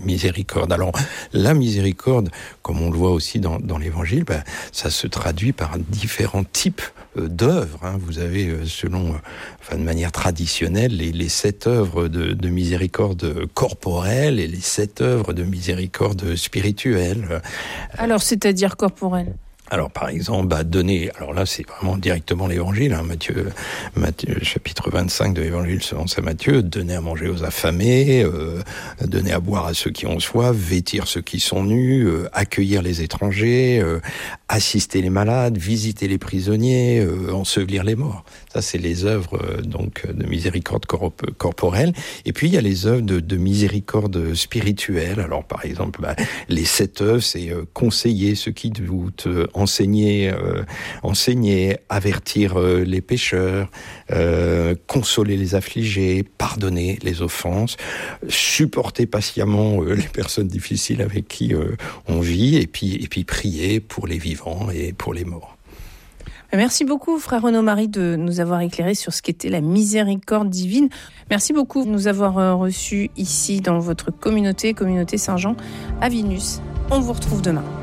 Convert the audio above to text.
miséricorde. Alors, la miséricorde, comme on le voit aussi dans l'Évangile, ça se traduit par différents types d'œuvres. Vous avez, de manière traditionnelle, les 7 œuvres de miséricorde corporelle et les 7 œuvres de miséricorde spirituelle. Alors, c'est-à-dire corporelle ? Alors, par exemple, donner... Alors là, c'est vraiment directement l'Évangile, Matthieu, chapitre 25 de l'Évangile selon saint Matthieu, donner à manger aux affamés, donner à boire à ceux qui ont soif, vêtir ceux qui sont nus, accueillir les étrangers, assister les malades, visiter les prisonniers, ensevelir les morts. Ça, c'est les œuvres de miséricorde corporelle. Et puis, il y a les œuvres de miséricorde spirituelle. Alors, par exemple, les 7 œuvres, c'est conseiller ceux qui doutent, enseigner, avertir les pécheurs, consoler les affligés, pardonner les offenses, supporter patiemment les personnes difficiles avec qui on vit, et puis prier pour les vivants et pour les morts. Merci beaucoup, frère Renaud-Marie, de nous avoir éclairé sur ce qu'était la miséricorde divine. Merci beaucoup de nous avoir reçus ici dans votre communauté Saint-Jean à Vilnius. On vous retrouve demain.